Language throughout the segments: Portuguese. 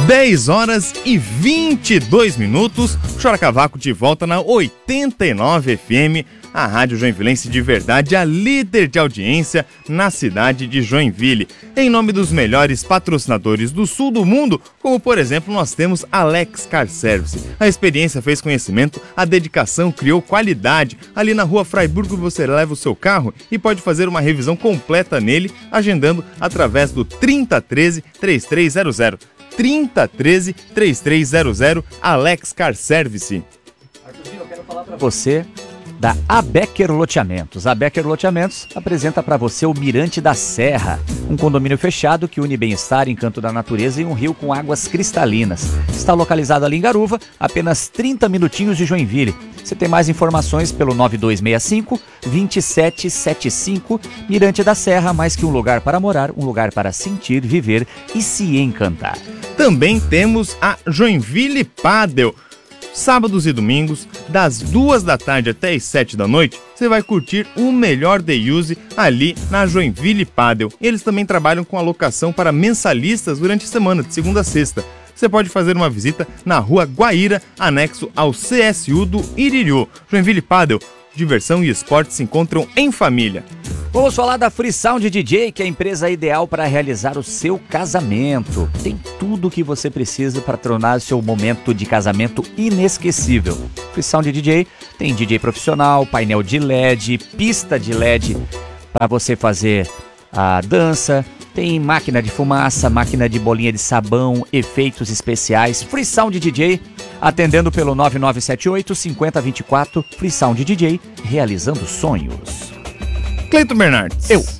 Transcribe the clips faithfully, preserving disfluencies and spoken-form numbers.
dez horas e vinte e dois minutos, Chora Cavaco de volta na oitenta e nove F M, a Rádio Joinvilense de verdade, a líder de audiência na cidade de Joinville. Em nome dos melhores patrocinadores do sul do mundo, como por exemplo nós temos Alex Car Service. A experiência fez conhecimento, a dedicação criou qualidade. Ali na rua Fraiburgo você leva o seu carro e pode fazer uma revisão completa nele, agendando através do trinta treze, trinta e três zero zero. trinta treze, trinta e três zero zero, Alex Car Service. Arthurzinho, eu quero falar para você da Abecker Loteamentos. A Abecker Loteamentos apresenta para você o Mirante da Serra, um condomínio fechado que une bem-estar, encanto da natureza e um rio com águas cristalinas. Está localizado ali em Garuva, apenas trinta minutinhos de Joinville. Você tem mais informações pelo nove dois seis cinco, dois sete sete cinco. Mirante da Serra, mais que um lugar para morar, um lugar para sentir, viver e se encantar. Também temos a Joinville Padel. Sábados e domingos, das duas da tarde até as sete da noite, você vai curtir o melhor day use ali na Joinville Padel. Eles também trabalham com alocação para mensalistas durante a semana, de segunda a sexta. Você pode fazer uma visita na rua Guaíra, anexo ao C S U do Iririú. Joinville Padel, diversão e esporte se encontram em família. Vamos falar da Free Sound D J, que é a empresa ideal para realizar o seu casamento. Tem tudo o que você precisa para tornar o seu momento de casamento inesquecível. Free Sound D J tem D J profissional, painel de L E D, pista de L E D para você fazer a dança. Tem máquina de fumaça, máquina de bolinha de sabão, efeitos especiais. Free Sound D J, atendendo pelo nove nove sete oito, cinco zero dois quatro. Free Sound D J, realizando sonhos. Cleiton Bernardes. Eu.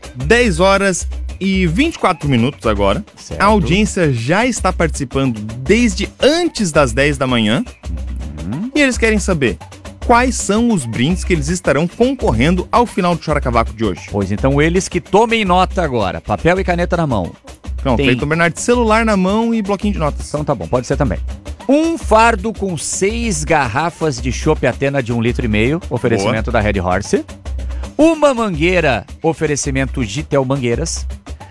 dez horas e vinte e quatro minutos agora. Certo. A audiência já está participando desde antes das dez da manhã. Uhum. E eles querem saber quais são os brindes que eles estarão concorrendo ao final do Chora Cavaco de hoje. Pois então, eles que tomem nota agora. Papel e caneta na mão. Não, Tem... Cleiton Bernardes, celular na mão e bloquinho de notas. Então tá bom, pode ser também. Um fardo com seis garrafas de chopp Atena de um litro e meio, oferecimento Boa. da Red Horse. Uma mangueira, oferecimento Gitel Mangueiras.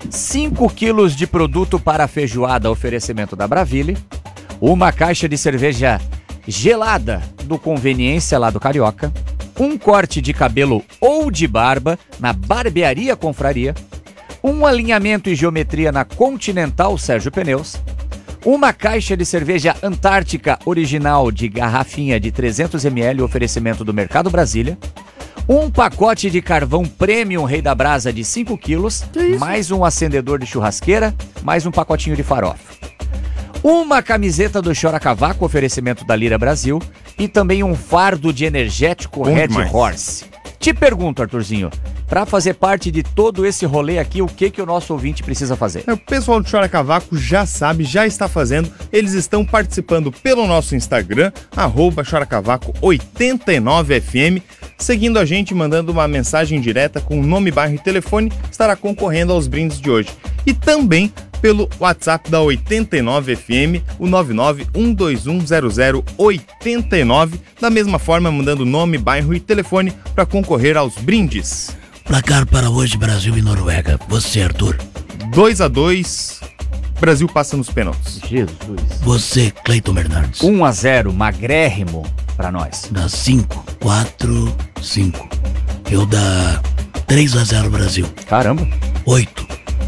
cinco quilos de produto para feijoada, oferecimento da Braville. Uma caixa de cerveja gelada do Conveniência lá do Carioca. Um corte de cabelo ou de barba na Barbearia Confraria. Um alinhamento e geometria na Continental Sérgio Pneus. Uma caixa de cerveja Antártica original de garrafinha de trezentos mililitros, oferecimento do Mercado Brasília. Um pacote de carvão Premium Rei da Brasa de cinco quilos, mais um acendedor de churrasqueira, mais um pacotinho de farofa. Uma camiseta do Chora Cavaco, oferecimento da Lira Brasil, e também um fardo de energético Bom Red demais. Horse. Te pergunto, Arthurzinho, para fazer parte de todo esse rolê aqui, o que que o nosso ouvinte precisa fazer? O pessoal do Chora Cavaco já sabe, já está fazendo. Eles estão participando pelo nosso Instagram, arroba Chora Cavaco oitenta e nove F M. Seguindo a gente, mandando uma mensagem direta com nome, bairro e telefone, estará concorrendo aos brindes de hoje. E também pelo WhatsApp da oitenta e nove F M, o nove nove um dois um zero zero oito nove. Da mesma forma, mandando nome, bairro e telefone para concorrer aos brindes. Placar para hoje, Brasil e Noruega. Você, Arthur. dois a dois, Brasil passa nos pênaltis. Jesus. Você, Cleiton Bernardes. um a zero, magrérrimo para nós. Dá cinco, quatro, cinco. Eu dá três a zero Brasil. Caramba. oito.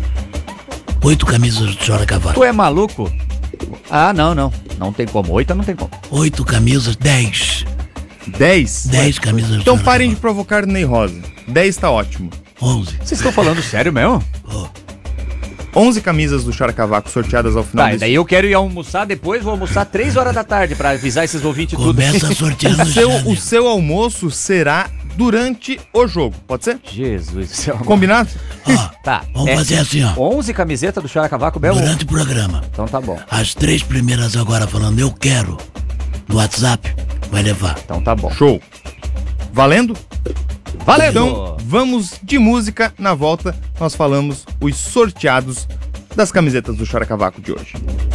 oito camisas do Chora Cavaco. Tu é maluco? Ah, não, não. Não tem como. oito não tem como. oito camisas, dez. dez? dez camisas do Então Chora parem de Cavaco. provocar Ney Rosa. dez tá ótimo. onze. Vocês estão falando sério mesmo? Oh. onze camisas do Chora Cavaco sorteadas ao final Tá, e desse... daí eu quero ir almoçar depois, vou almoçar três horas da tarde pra avisar esses ouvintes tudo. Começa sorteando O seu, já, o seu almoço será durante o jogo, pode ser? Jesus do céu. Combinado? Ó, Tá. vamos é fazer assim, ó. onze camisetas do Chora Cavaco mesmo? Durante o programa. Então tá bom. As três primeiras agora falando eu quero no WhatsApp, vai levar. Então tá bom. Show. Valendo? Valendo! Então, vamos de música. Na volta, nós falamos os sorteados das camisetas do Chora Cavaco de hoje.